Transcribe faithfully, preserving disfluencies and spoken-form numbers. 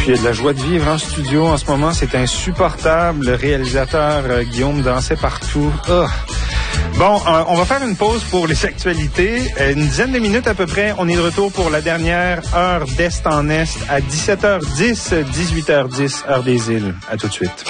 puis il y a de la joie de vivre en studio en ce moment. C'est insupportable. Le réalisateur euh, Guillaume dansait partout. Oh. Bon, euh, on va faire une pause pour les actualités. Euh, une dizaine de minutes à peu près. On est de retour pour la dernière heure d'Est en Est à dix-sept heures dix, dix-huit heures dix, heure des îles. À tout de suite.